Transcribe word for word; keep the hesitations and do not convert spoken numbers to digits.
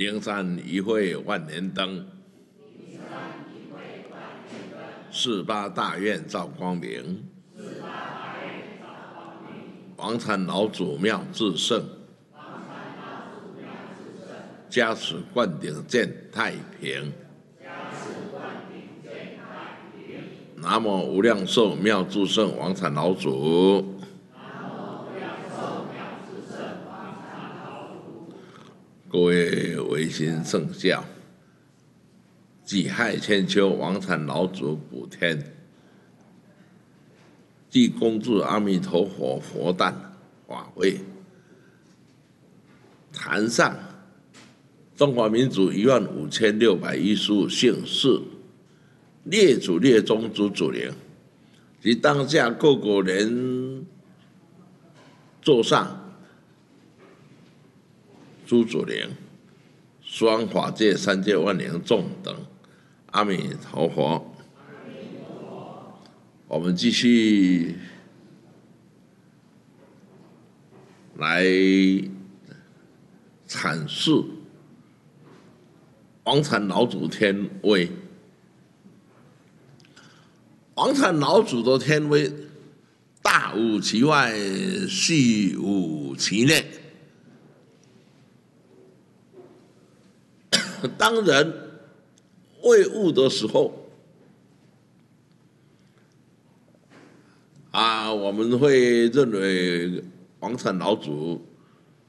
灵山一会万年灯，四八大愿照光明，王禅老祖妙智胜，加持灌顶见太平。南无无量寿妙智胜王禅老祖。各位维新圣教，己亥千秋王禅老祖补天，即恭祝阿弥陀佛佛诞法会，坛上中华民族一万五千六百一十五姓氏列祖列宗诸祖灵，及当下各国人座上诸祖灵，双法界三界万灵众等，阿弥陀佛。我们继续来阐述王禅老祖天威。王禅老祖的天威，大无其外，细无其内。当人为悟的时候，啊，我们会认为王禅老祖